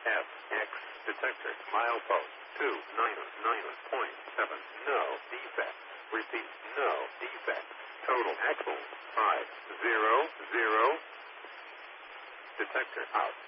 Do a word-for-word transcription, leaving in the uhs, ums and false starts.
F X detector milepost two nine nine point seven. No defects. Repeat, no defects. Total axle five zero zero. Detector out.